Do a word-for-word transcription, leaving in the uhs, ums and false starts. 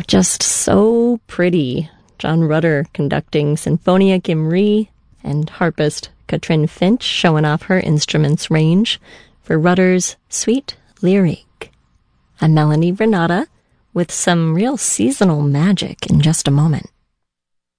just so pretty. John Rutter conducting Sinfonia Gimri, and harpist Katrin Finch showing off her instruments range for Rutter's Sweet Lyrique. I'm Melanie Renata with some real seasonal magic in just a moment.